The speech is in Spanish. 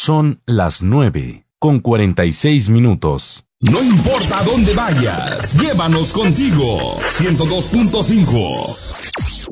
Son las 9:46. No importa dónde vayas, llévanos contigo. 102.5.